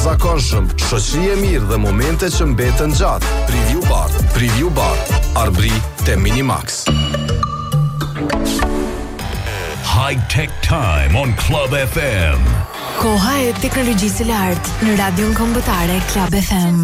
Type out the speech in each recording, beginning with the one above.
jashtëzakonshëm, shoqëri e mirë dhe momente që mbeten gjatë. Preview Bar, Arbri te Minimax. High Tech Time on Club FM. Koha e teknologjisë së lartë në radion kombëtare Club FM.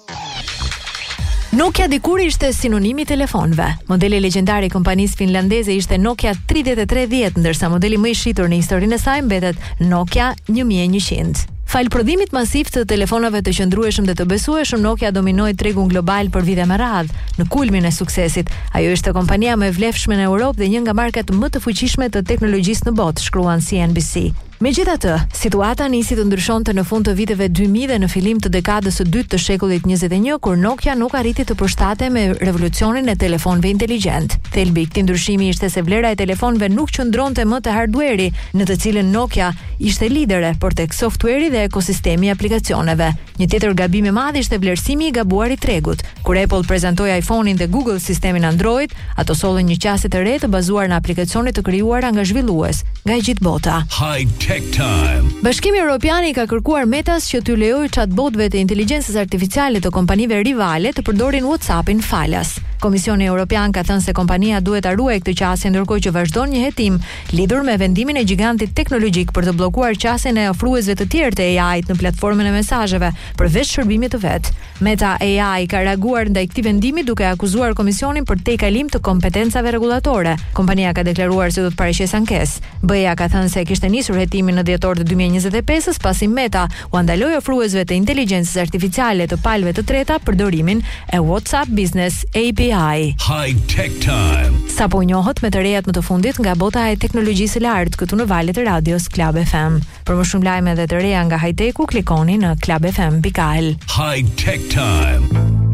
Nokia dikur ishte sinonimi i telefonëve. Modeli legjendar i kompanisë finlandeze ishte Nokia 3310, ndërsa modeli më i shitur në historinë e saj mbetet Nokia 1100. Fal prodhimit masiv të telefonave të qëndrueshëm dhe të besueshëm, Nokia dominoi tregun global për vite me radhë. Në kulmin e suksesit, ajo ishte kompania më e vlefshme në Europë dhe një nga markat më të fuqishme të teknologjisë në botë, shkruan CNBC. Megjithatë, situata nisi të ndryshonte në fund të viteve 2000 dhe në fillim të dekadës së dytë të shekullit 21, kur Nokia nuk arriti të përshtatej me revolucionin e telefonëve inteligjent. Thelbi i këtij ndryshimi ishte se vlera e telefonëve nuk qëndronte më te hardware-i, në të cilën Nokia ishte lidere, por tek software-i dhe ekosistemi i aplikacioneve. Një tjetër gabim i madh ishte vlerësimi i gabuar i tregut. Kur Apple prezantoi iPhone-in dhe Google sistemin Android, ato sollën një qasje të re të bazuar në aplikacione të krijuara nga zhvillues nga e gjithë bota. Tech Time. Bashkimi Evropian i ka kërkuar Metas që t'u lejojë chatbotëve të inteligjencës artificiale të kompanive rivale të përdorin WhatsApp-in falas. Komisioni Evropian ka thënë se kompania duhet ta ruajë këtë qasje, ndërkohë që vazhdon një hetim lidhur me vendimin e gigantit teknologjik për të bllokuar qasjen e ofruesve të tjerë të AI-t në platformën e mesazheve, përveç shërbimit të vet. Meta AI ka reaguar ndaj këtij vendimi duke akuzuar komisionin për tejkalim të kompetencave rregullatore. Kompania ka deklaruar se do të paraqesë ankesë. BE-ja ka thënë se kishte nisur hetimin në dhjetor të 2025-s, pasi Meta u andaloi ofruesve të inteligjencës artificiale të palëve të treta përdorimin e WhatsApp Business API. High Tech Time. Sapo njohët me të rejat më të fundit nga bota e teknologjisë së lartë këtu në valët e radios Club FM. Për më shumë lajme dhe të reja nga high-tech-u, klikoni në clubfm.al. High Tech Time.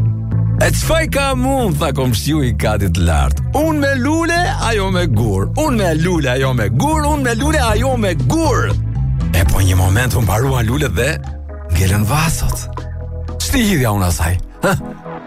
E çfarë ka mund, tha komshiu i katit lart. Unë me lule, ajo me gur. Unë me lule, ajo me gur. Unë me lule, ajo me gur. E po një moment unë paruan lulet dhe ngelen vasot. Ç'ti hidhja unë asaj?